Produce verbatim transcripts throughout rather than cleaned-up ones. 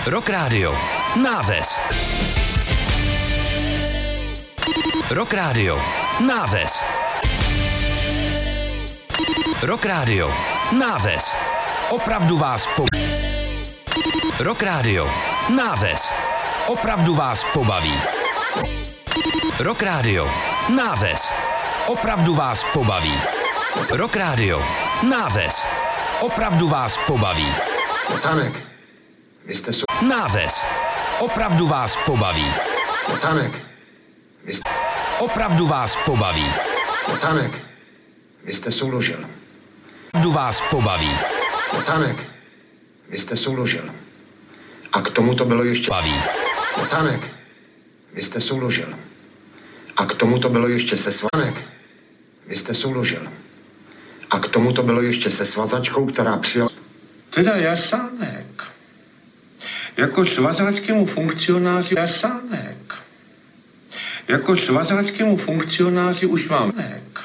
Rock Radio. Nářez. Rock Radio. Nářez. Rock Radio. Nářez. Opravdu vás po... Rock Radio. Nářez. Opravdu vás pobaví. Rock Radio. Nářez. Opravdu vás pobaví. Rock Radio. Nářez. Opravdu vás pobaví. Sánek, vy jste su... Nářez. Opravdu vás pobaví. Sánek, vy jste... Opravdu vás pobaví. Sánek, vy jste souložil. Opravdu vás pobaví. Sánek, vy jste souložil. A k tomu to bylo ještě... Baví. Sánek, vy jste souložil. A k tomu to bylo ještě se svanek. Vy jste souložil. A k tomu to bylo ještě se svazačkou, která přijela... Teda Jasánek. Jako svazáckému funkcionáři Jasánek. Jako svazáckému funkcionáři už vám nek.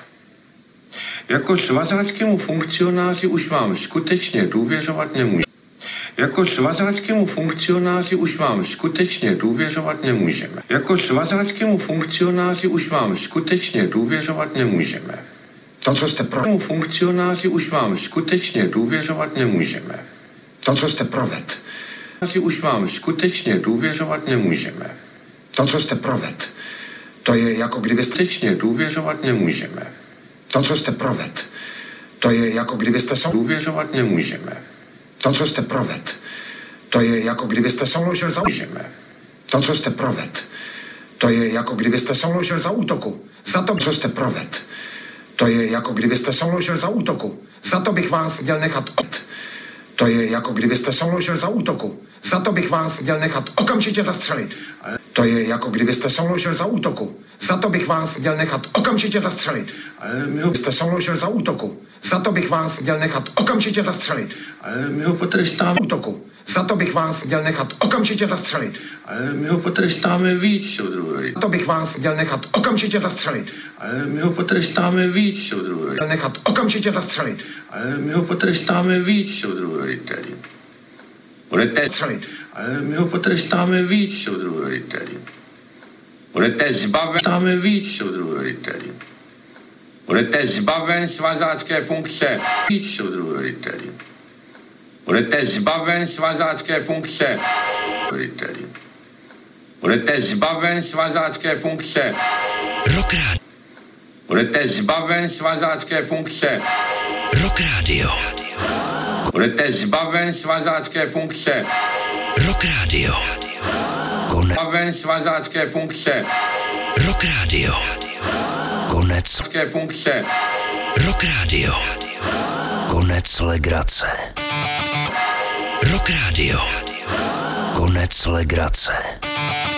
Jako svazáckému funkcionáři už vám skutečně důvěřovat nemůže. Jako svazáckému funkcionáři už vám skutečně důvěřovat nemůžeme. Jako svazáckému funkcionáři už vám skutečně důvěřovat nemůžeme. To, co jste pro... Jako funkcionáři už vám skutečně důvěřovat nemůžeme. To, co jste proved. Už vám skutečně důvěřovat nemůžeme. To, co jste proved. To je jako kdybyste... Skutečně důvěřovat nemůžeme. To, co jste proved. To je jako kdybyste... Sou... Důvěřovat nemůžeme. To, co jste proved. To je jako kdybyste souložil za... Můžeme. To, co jste proved. To je jako kdybyste souložil za útoku. Za to, co jste proved. To je jako kdybyste souložil za útoku. Za to bych vás měl nechat... Od. To je jako kdybyste souložil za útoku. Za to bych vás měl nechat okamžitě zastřelit. To je jako kdybyste souložil za útoku. Za to bych vás měl nechat okamžitě zastřelit. Ale my ho... Jste souložil za útoku. Za to bych vás měl nechat okamžitě zastřelit. Ale my ho potrestáme... Útoku. Za to bych vás měl nechat okamžitě zastřelit. Ale my ho potrestáme víc, soudruhory. Za to bych vás měl nechat okamžitě zastřelit. Ale my ho potrestáme víc, soudruhory. Měl nechat okamžitě zastřelit. Ale my ho potrestáme víc, soudruhory, tedy. Budete... Střelit. Ale my ho potrestáme víc, soudruhory, tedy. Budete zbaven... Potrestáme víc, soudruhory, tedy. Budete zbaven svazácké funkce. Víc, soudruhory, tedy. Budete zbaven svazácké funkce. Tedy. Budete zbaven svazácké funkce. Rock Radio. Budete zbaven svazácké funkce. Rock Radio. Budete zbaven svazácké funkce. Rock Radio. Konec. Zbaven svazácké funkce. Rock Radio. Konec. Svazácké funkce. Rock Radio. Konec legrace. Rock Radio. Konec legrace.